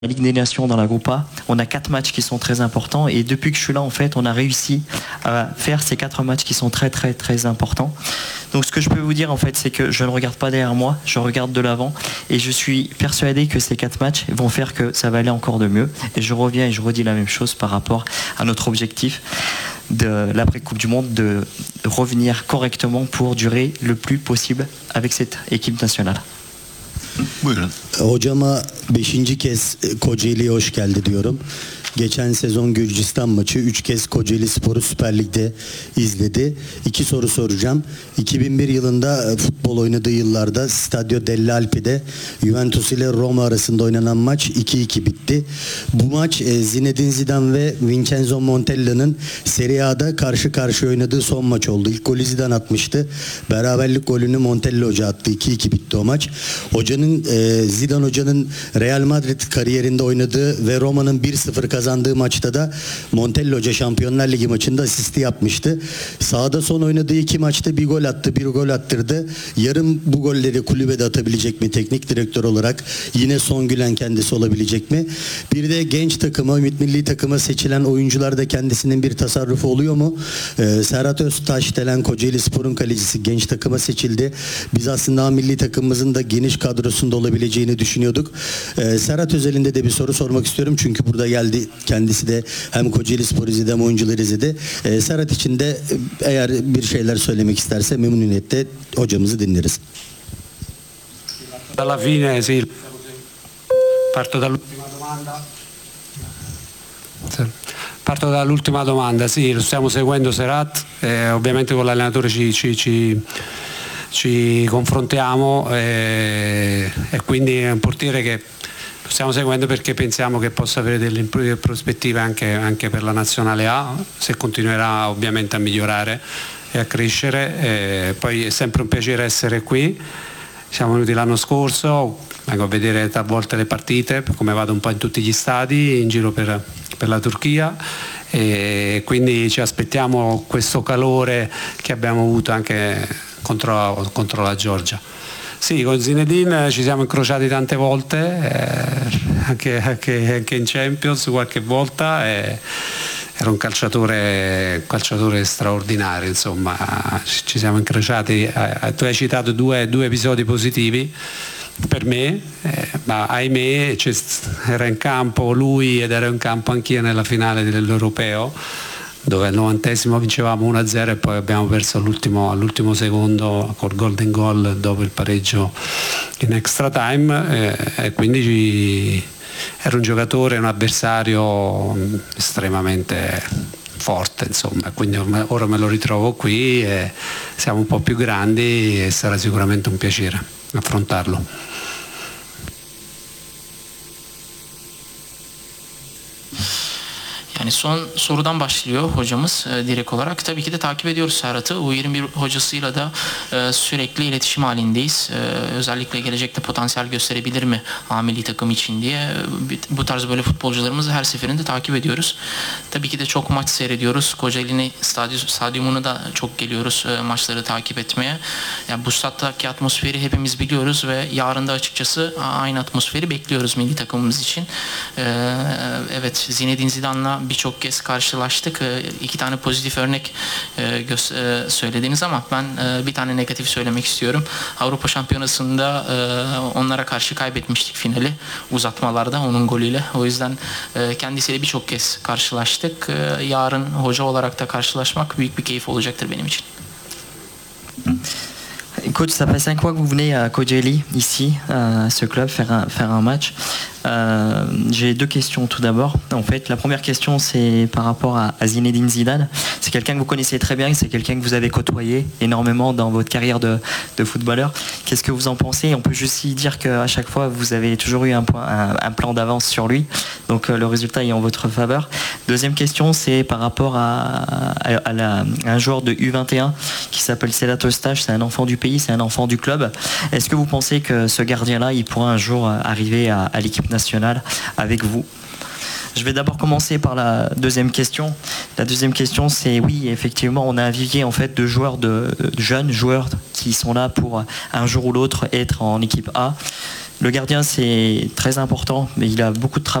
La Ligue des Nations dans la groupe A, on a 4 matchs qui sont très importants et depuis que je suis là en fait on a réussi à faire ces 4 matchs qui sont très très très importants. Donc ce que je peux vous dire en fait c'est que je ne regarde pas derrière moi, je regarde de l'avant et je suis persuadé que ces 4 matchs vont faire que ça va aller encore de mieux et je reviens et je redis la même chose par rapport à notre objectif de l'après-Coupe du Monde de revenir correctement pour durer le plus possible avec cette équipe nationale. Buyurun. Hocama 5. kez Kocaeli'ye hoş geldi diyorum. Geçen sezon Gürcistan maçı 3 kez Kocaeli Spor'u Süper Lig'de izledi. 2 soru soracağım. 2001 yılında futbol oynadığı yıllarda Stadio dell'Alpi'de Juventus ile Roma arasında oynanan maç 2-2 bitti. Bu maç Zinedine Zidane ve Vincenzo Montella'nın Serie A'da karşı karşıya oynadığı son maç oldu. İlk golü Zidane atmıştı. Beraberlik golünü Montella Hoca attı. 2-2 bitti o maç. Zidane Hoca'nın Real Madrid kariyerinde oynadığı ve Roma'nın 1-0 kazandığı maçta da Montella Hoca Şampiyonlar Ligi maçında asisti yapmıştı. Sahada son oynadığı 2 maçta bir gol attı, bir gol attırdı. Yarın bu golleri kulübede atabilecek mi teknik direktör olarak? Yine Son Gülen kendisi olabilecek mi? Bir de genç takıma, Ümit Milli Takıma seçilen oyuncularda kendisinin bir tasarrufu oluyor mu? Serhat Öztaş denen Kocaeli Spor'un kalecisi genç takıma seçildi. Biz aslında milli takımımızın da geniş kadrosunda olabileceğini düşünüyorduk. Serhat özelinde de bir soru sormak istiyorum çünkü burada geldi. Kendisi de hem Kocaeli Spor izledi hem oyuncuları izledi. Serhat için de eğer bir şeyler söylemek isterse memnuniyetle hocamızı dinleriz. Alla fine sì, parto dall'ultima domanda, sì, lo stiamo seguendo Serhat, ovviamente con l'allenatore ci confrontiamo e quindi è un portiere che lo stiamo seguendo perché pensiamo che possa avere delle prospettive anche per la nazionale A, se continuerà ovviamente a migliorare e a crescere. Poi è sempre un piacere essere qui. Siamo venuti l'anno scorso, vengo a vedere talvolta le partite, come vado un po' in tutti gli stadi in giro per la Turchia e quindi ci aspettiamo questo calore che abbiamo avuto anche contro la Georgia. Sì, con Zinedine ci siamo incrociati tante volte, anche in Champions qualche volta. Era un calciatore straordinario, insomma, ci siamo incrociati. Tu hai citato due episodi positivi per me, ma ahimè era in campo lui ed ero in campo anch'io nella finale dell'Europeo, dove al 90° vincevamo 1-0 e poi abbiamo perso all'ultimo secondo col golden goal dopo il pareggio in extra time e quindi era un giocatore, un avversario estremamente forte, insomma, quindi ora me lo ritrovo qui e siamo un po' più grandi e sarà sicuramente un piacere affrontarlo. Yani son sorudan başlıyor hocamız direkt olarak. Tabii ki de takip ediyoruz Serhat'ı. U21 hocasıyla da sürekli iletişim halindeyiz. Özellikle gelecekte potansiyel gösterebilir mi A milli takım için diye. Bu tarz böyle futbolcularımızı her seferinde takip ediyoruz. Tabii ki de çok maç seyrediyoruz. Kocaeli stadyumuna da çok geliyoruz maçları takip etmeye. Yani bu stattaki atmosferi hepimiz biliyoruz ve yarın da açıkçası aynı atmosferi bekliyoruz milli takımımız için. Evet, Zinedine Zidane'la birçok kez karşılaştık. 2 tane pozitif örnek söylediniz ama ben bir tane negatif söylemek istiyorum. Avrupa Şampiyonası'nda onlara karşı kaybetmiştik finali uzatmalarda onun golüyle. O yüzden kendisiyle birçok kez karşılaştık. Yarın hoca olarak da karşılaşmak büyük bir keyif olacaktır benim için. Coach, ça fait 5 fois que vous venez à Kocaeli, ici, à ce club, faire un match. J'ai 2 questions tout d'abord. En fait, la première question, c'est par rapport à Zinedine Zidane. C'est quelqu'un que vous connaissez très bien, c'est quelqu'un que vous avez côtoyé énormément dans votre carrière de footballeur. Qu'est-ce que vous en pensez? On peut juste y dire qu'à chaque fois, vous avez toujours eu un plan d'avance sur lui. Donc le résultat est en votre faveur. Deuxième question, c'est par rapport à un joueur de U21 qui s'appelle Serhat Öztaş. C'est un enfant du pays, c'est un enfant du club. Est-ce que vous pensez que ce gardien-là, il pourra un jour arriver à l'équipe nationale avec vous? Je vais d'abord commencer par la deuxième question. La deuxième question, c'est oui, effectivement, on a un vivier en fait de joueurs, de jeunes joueurs qui sont là pour un jour ou l'autre être en équipe A. Le gardien, c'est très important, mais il a beaucoup de travail